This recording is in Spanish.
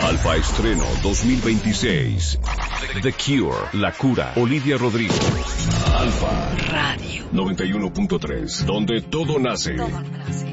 Alfa Estreno 2026. The Cure, La Cura, Olivia Rodrigo. Alfa Radio 91.3, donde todo nace.